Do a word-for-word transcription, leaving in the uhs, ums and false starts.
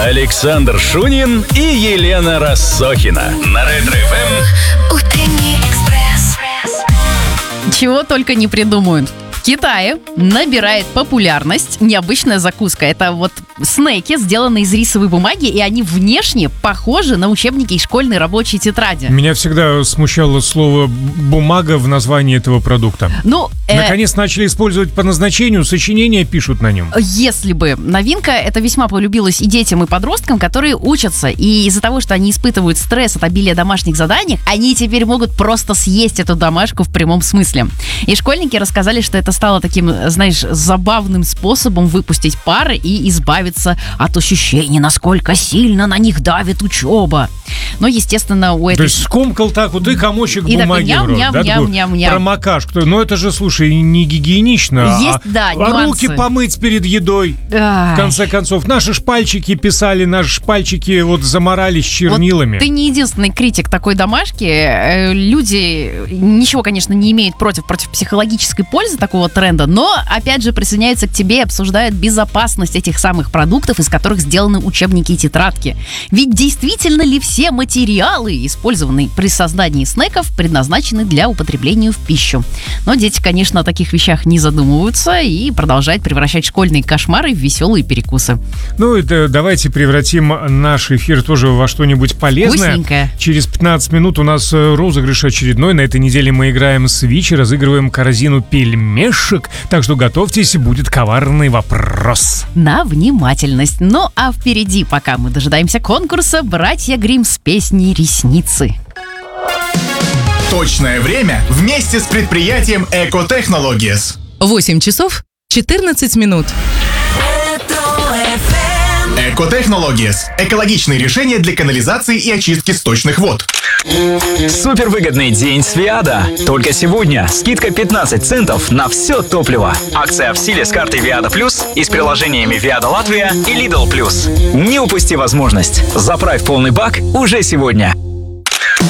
Александр Шунин и Елена Россохина на Ретро-эф эм. Утренний экспресс. Чего только не придумают. В Китае набирает популярность необычная закуска. Это вот снеки, сделанные из рисовой бумаги, и они внешне похожи на учебники и школьные рабочие тетради. Меня всегда смущало слово «бумага» в названии этого продукта. Ну, э, Наконец начали использовать по назначению, сочинения пишут на нем. Если бы. Новинка это весьма полюбилась и детям, и подросткам, которые учатся. И из-за того, что они испытывают стресс от обилия домашних заданий, они теперь могут просто съесть эту домашку в прямом смысле. И школьники рассказали, что это стало таким, знаешь, забавным способом выпустить пары и избавиться от ощущения, насколько сильно на них давит учеба. Но, естественно, у этой... То есть скомкал так вот и комочек И бумаги такой в рот, ням, да? ням, Такой ням, ням. промокаш. Кто- Ну это же, слушай, не гигиенично. Есть, а, да, а нюансы. руки помыть перед едой. Ай. В конце концов, наши шпальчики писали, наши шпальчики вот заморались чернилами. Вот ты не единственный критик такой домашки. Э, Люди ничего, конечно, не имеют против, против психологической пользы такого тренда, но, опять же, присоединяются к тебе и обсуждают безопасность этих самых продуктов, из которых сделаны учебники и тетрадки. Ведь действительно ли все материалы, использованные при создании снеков, предназначены для употребления в пищу? Но дети, конечно, о таких вещах не задумываются и продолжают превращать школьные кошмары в веселые перекусы. Ну, это давайте превратим наш эфир тоже во что-нибудь полезное. Вкусненькое. Через пятнадцать минут у нас э, розыгрыш очередной. На этой неделе мы играем с Вичи, разыгрываем корзину пельмешек. Так что готовьтесь, будет коварный вопрос. На внимательность. Ну а впереди, пока мы дожидаемся конкурса, братья Гримм с песней «Ресницы». Точное время вместе с предприятием Eco Technologies. восемь часов четырнадцать минут. Eco Technologies – экологичные решения для канализации и очистки сточных вод. Супервыгодный день с Виада. Только сегодня скидка пятнадцать центов на все топливо. Акция в силе с картой Виада Плюс и с приложениями Виада Латвия и Lidl Плюс. Не упусти возможность. Заправь полный бак уже сегодня.